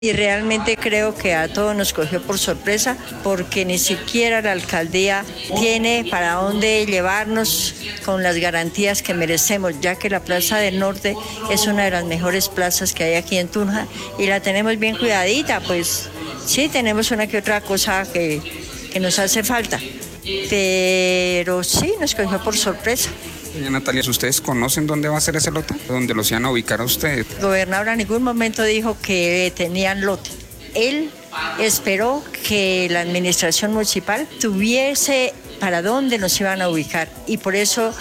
Y realmente creo que a todos nos cogió por sorpresa porque ni siquiera la alcaldía tiene para dónde llevarnos con las garantías que merecemos, ya que la Plaza del Norte es una de las mejores plazas que hay aquí en Tunja y la tenemos bien cuidadita, pues sí, tenemos una que otra cosa que nos hace falta, pero sí, nos cogió por sorpresa. Doña Natalia, ¿ustedes conocen dónde va a ser ese lote? ¿Dónde los iban a ubicar a ustedes? El gobernador en ningún momento dijo que tenían lote. Él esperó que la administración municipal tuviese para dónde nos iban a ubicar y por eso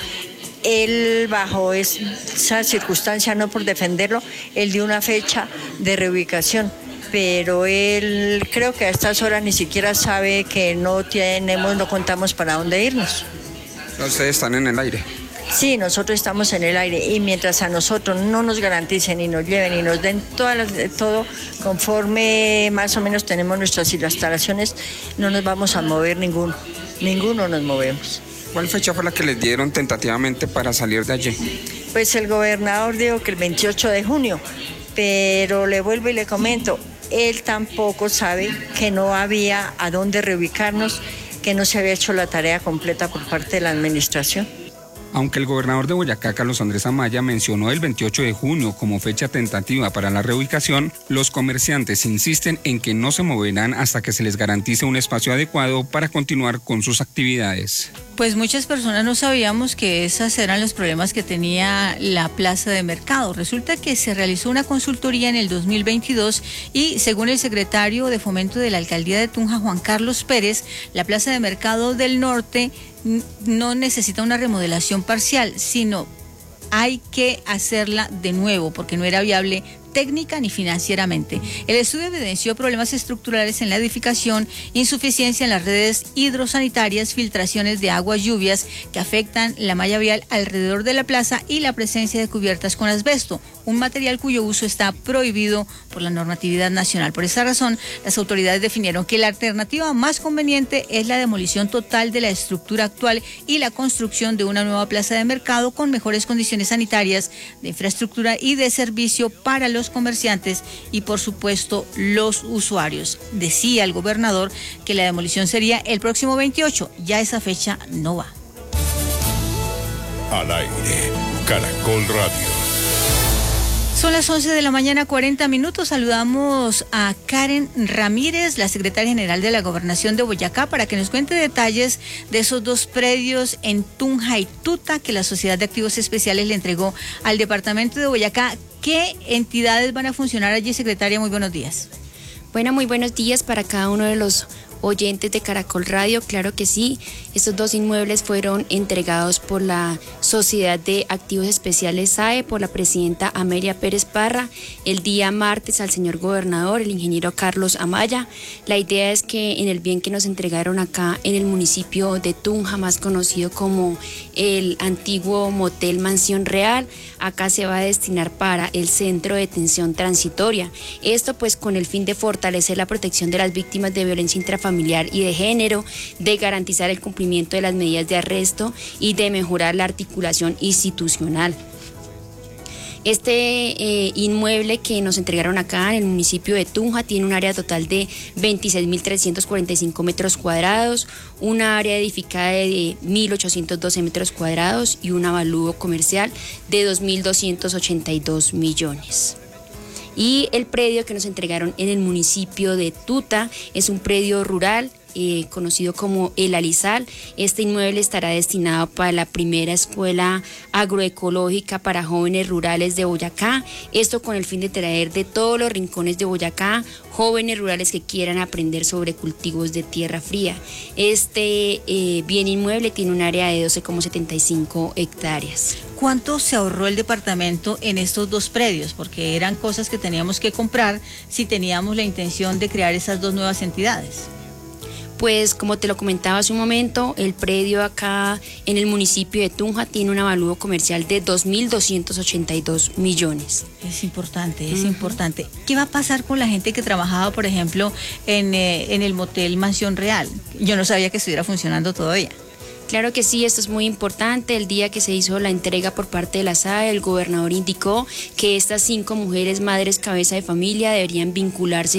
él, bajo esa circunstancia, no por defenderlo, él dio una fecha de reubicación. Pero él creo que a estas horas ni siquiera sabe que no contamos para dónde irnos. Ustedes están en el aire. Sí, nosotros estamos en el aire y mientras a nosotros no nos garanticen y nos lleven y nos den todo conforme más o menos tenemos nuestras instalaciones, no nos vamos a mover ninguno nos movemos. ¿Cuál fecha fue la que les dieron tentativamente para salir de allí? Pues el gobernador dijo que el 28 de junio, pero le vuelvo y le comento, él tampoco sabe que no había a dónde reubicarnos, que no se había hecho la tarea completa por parte de la administración. Aunque el gobernador de Boyacá, Carlos Andrés Amaya, mencionó el 28 de junio como fecha tentativa para la reubicación, los comerciantes insisten en que no se moverán hasta que se les garantice un espacio adecuado para continuar con sus actividades. Pues muchas personas no sabíamos que esos eran los problemas que tenía la plaza de mercado. Resulta que se realizó una consultoría en el 2022 y según el secretario de Fomento de la Alcaldía de Tunja, Juan Carlos Pérez, la plaza de mercado del norte no necesita una remodelación parcial, sino hay que hacerla de nuevo porque no era viable técnica ni financieramente. El estudio evidenció problemas estructurales en la edificación, insuficiencia en las redes hidrosanitarias, filtraciones de aguas lluvias que afectan la malla vial alrededor de la plaza y la presencia de cubiertas con asbesto, un material cuyo uso está prohibido por la normatividad nacional. Por esa razón, las autoridades definieron que la alternativa más conveniente es la demolición total de la estructura actual y la construcción de una nueva plaza de mercado con mejores condiciones sanitarias, de infraestructura y de servicio para los comerciantes y por supuesto los usuarios. Decía el gobernador que la demolición sería el próximo 28, ya esa fecha no va. Al aire, Caracol Radio. Son las 11 de la mañana, 40 minutos. Saludamos a Karen Ramírez, la secretaria general de la Gobernación de Boyacá, para que nos cuente detalles de esos dos predios en Tunja y Tuta que la Sociedad de Activos Especiales le entregó al departamento de Boyacá. ¿Qué entidades van a funcionar allí, secretaria? Muy buenos días. Bueno, muy buenos días para cada uno de los oyentes de Caracol Radio. Claro que sí, estos dos inmuebles fueron entregados por la Sociedad de Activos Especiales SAE, por la presidenta Amelia Pérez Parra, el día martes al señor gobernador, el ingeniero Carlos Amaya. La idea es que en el bien que nos entregaron acá en el municipio de Tunja, más conocido como el antiguo Motel Mansión Real, acá se va a destinar para el Centro de Detención Transitoria. Esto pues con el fin de fortalecer la protección de las víctimas de violencia intrafamiliar y de género, de garantizar el cumplimiento de las medidas de arresto y de mejorar la articulación institucional. Este inmueble que nos entregaron acá en el municipio de Tunja tiene un área total de 26.345 metros cuadrados, una área edificada de 1.812 metros cuadrados y un avalúo comercial de 2.282 millones. Y el predio que nos entregaron en el municipio de Tuta es un predio rural conocido como El Alizal. Este inmueble estará destinado para la primera escuela agroecológica para jóvenes rurales de Boyacá, esto con el fin de traer de todos los rincones de Boyacá jóvenes rurales que quieran aprender sobre cultivos de tierra fría. Este bien inmueble tiene un área de 12,75 hectáreas. ¿Cuánto se ahorró el departamento en estos dos predios? Porque eran cosas que teníamos que comprar si teníamos la intención de crear esas dos nuevas entidades. Pues como te lo comentaba hace un momento, el predio acá en el municipio de Tunja tiene un avalúo comercial de 2.282 millones. Es importante, es importante. ¿Qué va a pasar con la gente que trabajaba, por ejemplo, en el Motel Mansión Real? Yo no sabía que estuviera funcionando todavía. Claro que sí, esto es muy importante. El día que se hizo la entrega por parte de la SAE, el gobernador indicó que estas 5 mujeres madres cabeza de familia deberían vincularse